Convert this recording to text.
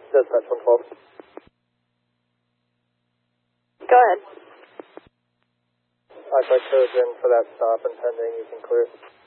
Dispatch 112. Go ahead. I code's in for that stop and pending, you can clear.